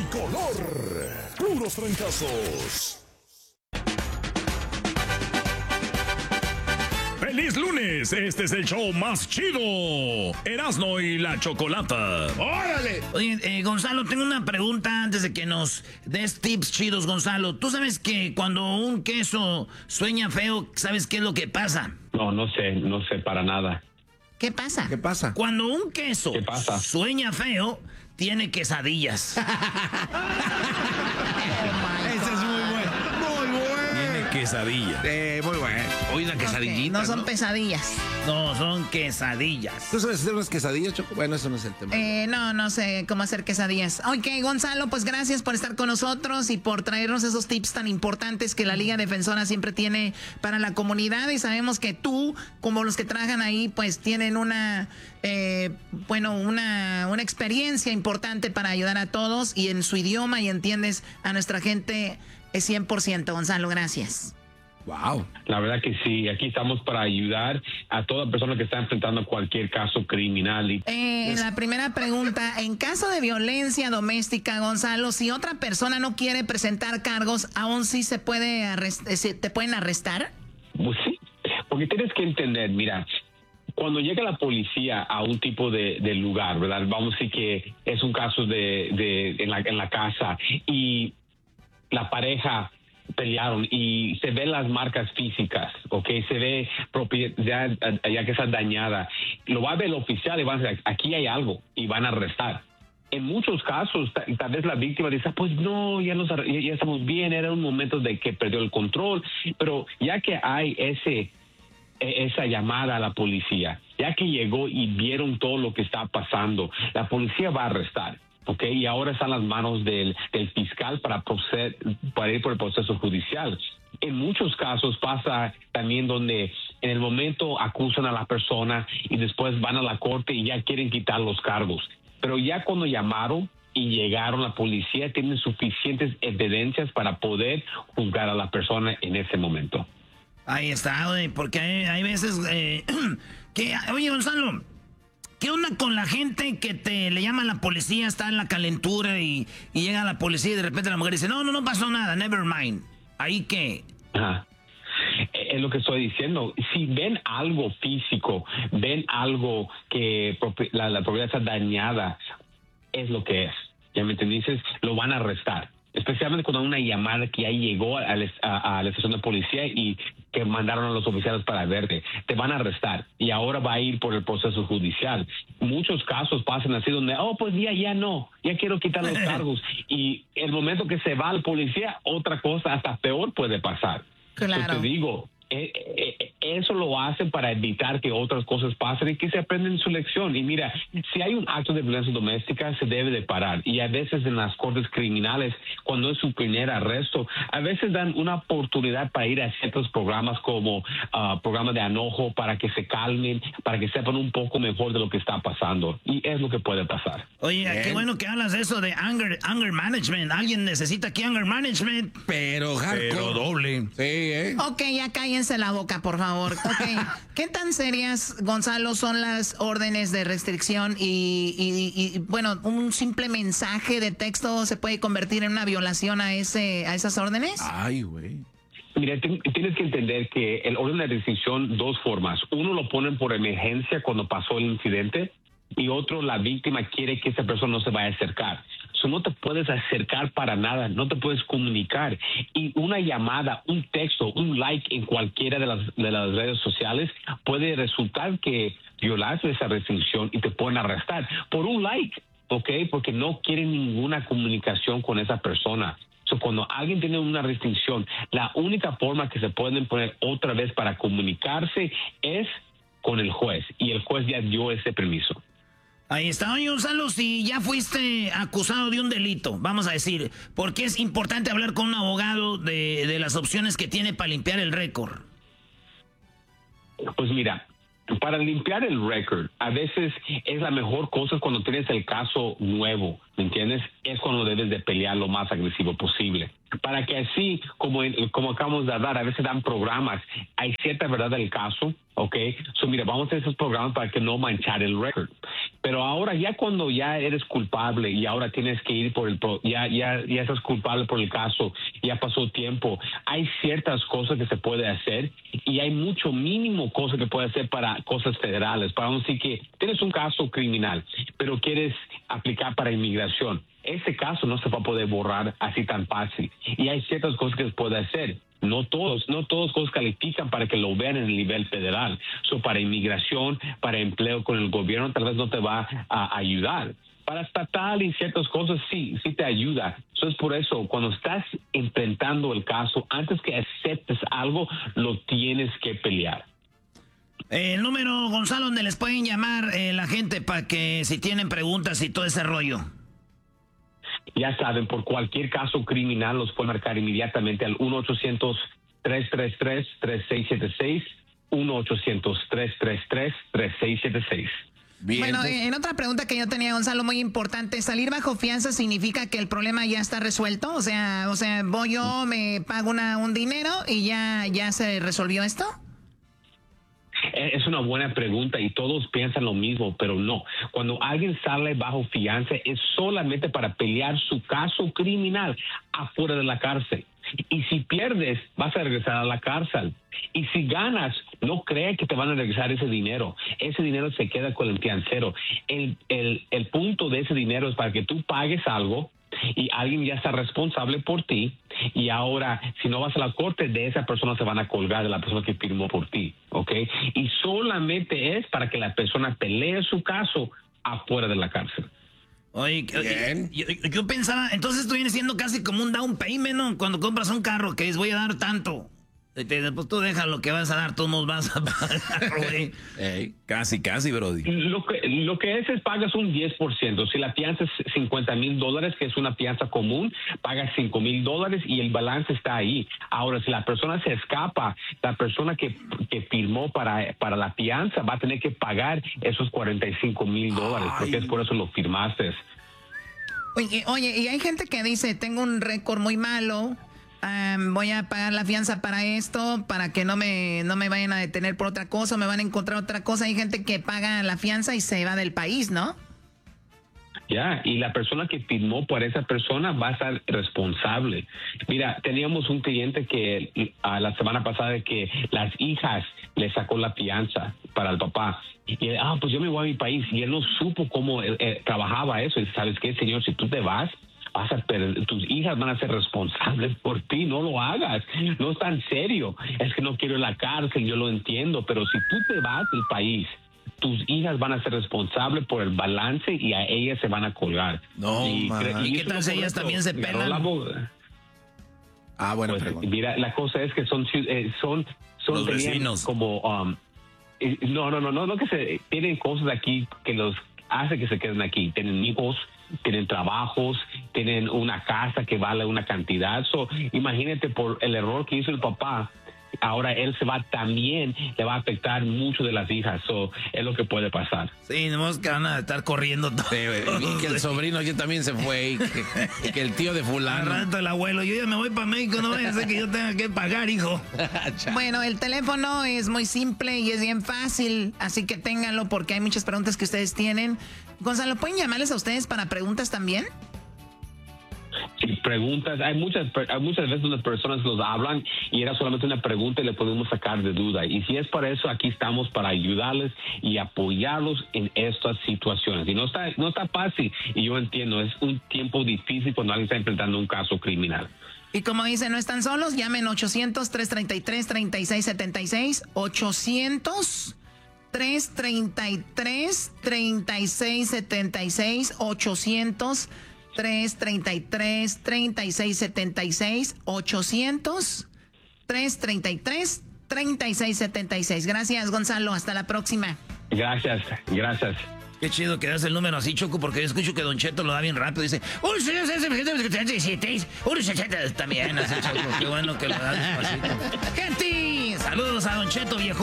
tricolor. Puros trancazos. ¡Feliz lunes! Este es el show más chido. Erasmo y la Chocolata. ¡Órale! Oye, Gonzalo, tengo una pregunta antes de que nos des tips chidos, Gonzalo. ¿Tú sabes que cuando un queso sueña feo, sabes qué es lo que pasa? No sé para nada. ¿Qué pasa? ¿Qué pasa? Cuando un queso ¿Qué pasa? sueña feo, tiene quesadillas. Ese es muy bueno. Muy bueno. Tiene quesadilla. Muy bueno. Hoy una quesadillita. No son pesadillas. No, son quesadillas. ¿Tú sabes hacer unas quesadillas, Choco? Bueno, eso no es el tema. No sé cómo hacer quesadillas. Ok, Gonzalo, pues gracias por estar con nosotros y por traernos esos tips tan importantes que la Liga Defensora siempre tiene para la comunidad. Y sabemos que tú, como los que trabajan ahí, pues tienen una experiencia importante para ayudar a todos y en su idioma y entiendes a nuestra gente 100%. Gonzalo, gracias. Wow. La verdad que sí, aquí estamos para ayudar a toda persona que está enfrentando cualquier caso criminal. La primera pregunta, en caso de violencia doméstica, Gonzalo, si otra persona no quiere presentar cargos, ¿aún sí se puede te pueden arrestar? Pues sí, porque tienes que entender, mira, cuando llega la policía a un tipo de lugar, ¿verdad? Vamos a decir que es un caso en la casa y la pareja pelearon y se ven las marcas físicas, ¿ok? Se ve propiedad ya que está dañada. Lo va a ver el oficial y van a decir, aquí hay algo, y van a arrestar. En muchos casos, tal vez la víctima dice, pues no, ya estamos bien, era un momento de que perdió el control, pero ya que hay esa llamada a la policía, ya que llegó y vieron todo lo que está pasando, la policía va a arrestar. Okay, y ahora están las manos del fiscal para ir por el proceso judicial. En muchos casos pasa también donde en el momento acusan a la persona y después van a la corte y ya quieren quitar los cargos. Pero ya cuando llamaron y llegaron la policía, tienen suficientes evidencias para poder juzgar a la persona en ese momento. Ahí está, güey, porque hay veces que... Oye, Gonzalo, ¿qué onda con la gente que le llama a la policía, está en la calentura y llega la policía y de repente la mujer dice, no pasó nada, never mind? ¿Ahí qué? Ajá. Es lo que estoy diciendo. Si ven algo físico, ven algo que la propiedad está dañada, es lo que es. ¿Ya me entendiste? Lo van a arrestar. Especialmente cuando hay una llamada que ya llegó a la estación de policía y que mandaron a los oficiales para verte. Te van a arrestar y ahora va a ir por el proceso judicial. Muchos casos pasan así donde, pues ya quiero quitar los cargos. Y el momento que se va al policía, otra cosa hasta peor puede pasar. Claro. Entonces te digo, eso lo hacen para evitar que otras cosas pasen y que se aprenden su lección. Y mira, si hay un acto de violencia doméstica, se debe de parar. Y a veces en las cortes criminales, cuando es su primer arresto, a veces dan una oportunidad para ir a ciertos programas como programas de enojo para que se calmen, para que sepan un poco mejor de lo que está pasando. Y es lo que puede pasar. Oye, qué bueno que hablas de eso de anger management. Alguien necesita aquí anger management. Pero doble. Sí, Ok, ya cállense la boca, por favor. Okay. ¿Qué tan serias, Gonzalo, son las órdenes de restricción y bueno, un simple mensaje de texto se puede convertir en una violación a esas órdenes? Ay, güey. Mira, tienes que entender que el orden de restricción, dos formas. Uno lo ponen por emergencia cuando pasó el incidente y otro, la víctima quiere que esa persona no se vaya a acercar. No te puedes acercar para nada, no te puedes comunicar. Y una llamada, un texto, un like en cualquiera de las redes sociales puede resultar que violaste esa restricción y te pueden arrestar por un like, ¿ok? Porque no quieren ninguna comunicación con esa persona. Cuando alguien tiene una restricción, la única forma que se pueden poner otra vez para comunicarse es con el juez. Y el juez ya dio ese permiso. Ahí está. Oye, Gonzalo, si ya fuiste acusado de un delito, vamos a decir, ¿por qué es importante hablar con un abogado de las opciones que tiene para limpiar el récord? Pues mira, para limpiar el récord, a veces es la mejor cosa cuando tienes el caso nuevo, ¿me entiendes? Es cuando debes de pelear lo más agresivo posible. Para que así, como acabamos de hablar, a veces dan programas, hay cierta verdad del caso, ¿ok? Mira, vamos a hacer esos programas para que no manchar el récord. Pero ahora ya cuando ya eres culpable y ahora tienes que ir ya estás culpable por el caso, ya pasó tiempo, hay ciertas cosas que se puede hacer y hay mucho mínimo cosas que puede hacer para cosas federales. Para decir que tienes un caso criminal, pero quieres aplicar para inmigración. Ese caso no se va a poder borrar así tan fácil. Y hay ciertas cosas que se puede hacer. No todos califican para que lo vean en el nivel federal. Para inmigración, para empleo con el gobierno, tal vez no te va a ayudar. Para estatal y ciertas cosas sí te ayuda. Es por eso, cuando estás enfrentando el caso, antes que aceptes algo, lo tienes que pelear. El número, Gonzalo, donde les pueden llamar la gente para que si tienen preguntas y todo ese rollo. Ya saben, por cualquier caso criminal los pueden marcar inmediatamente al 1-800-333-3676, 1-800-333-3676. Bien, bueno, en otra pregunta que yo tenía, Gonzalo, muy importante, ¿salir bajo fianza significa que el problema ya está resuelto? O sea, voy yo, me pago un dinero y ya se resolvió esto. Es una buena pregunta y todos piensan lo mismo, pero no. Cuando alguien sale bajo fianza es solamente para pelear su caso criminal afuera de la cárcel. Y si pierdes, vas a regresar a la cárcel. Y si ganas, no crean que te van a regresar ese dinero. Ese dinero se queda con el fiancero. El punto de ese dinero es para que tú pagues algo y alguien ya está responsable por ti, y ahora si no vas a la corte, de esa persona se van a colgar, de la persona que firmó por ti, ¿ok? Y solamente es para que la persona pelee su caso afuera de la cárcel. Oye, yo pensaba, entonces esto viene siendo casi como un down payment, ¿no? Cuando compras un carro, que es voy a dar tanto. Pues tú deja lo que vas a dar, tú nos vas a pagar, güey. Casi, brody. Lo que es pagas un 10%. Si la fianza es $50,000, que es una fianza común, pagas $5,000 y el balance está ahí. Ahora, si la persona se escapa, la persona que firmó para la fianza va a tener que pagar esos $45,000, porque es por eso lo firmaste. Oye, y hay gente que dice, tengo un récord muy malo, voy a pagar la fianza para esto, para que no me vayan a detener por otra cosa, me van a encontrar otra cosa. Hay gente que paga la fianza y se va del país, ¿no? Ya, y la persona que firmó por esa persona va a ser responsable. Mira, teníamos un cliente que la semana pasada que las hijas le sacó la fianza para el papá. Y él, pues yo me voy a mi país. Y él no supo cómo trabajaba eso. Y ¿sabes qué, señor? Si tú te vas a perder, tus hijas van a ser responsables por ti, no lo hagas, no es tan serio, es que no quiero ir a la cárcel, yo lo entiendo, pero si tú te vas del país, tus hijas van a ser responsables por el balance y a ellas se van a colgar. No, ¿y qué tal si ellas también se pelan? Bueno, pues, mira, la cosa es que son los vecinos como no que se tienen cosas aquí que los hace que se queden aquí, tienen hijos, tienen trabajos, tienen una casa que vale una cantidad. Imagínate, por el error que hizo el papá, ahora él también le va a afectar mucho de las hijas. Es lo que puede pasar. Sí, nomás que van a estar corriendo todos. Y que el sobrino ya también se fue, y que el tío de fulano. Al rato el abuelo, yo ya me voy para México, no vaya a ser que yo tenga que pagar, hijo. Bueno, el teléfono es muy simple y es bien fácil, así que ténganlo porque hay muchas preguntas que ustedes tienen. Gonzalo, ¿pueden llamarles a ustedes para preguntas también? Sí, preguntas. Hay muchas veces donde personas los hablan y era solamente una pregunta y le podemos sacar de duda. Y si es para eso, aquí estamos para ayudarles y apoyarlos en estas situaciones. Y no está fácil, y yo entiendo, es un tiempo difícil cuando alguien está enfrentando un caso criminal. Y como dicen, no están solos, llamen 800-333-3676, 800-333-3676, 800-333-3676, 800-333-3676. Gracias, Gonzalo. Hasta la próxima. Gracias. Qué chido que das el número así, Choco, porque yo escucho que Don Cheto lo da bien rápido. Dice, también así, Choco. Qué bueno que lo das despacito. Gente, saludos a Don Cheto, viejo.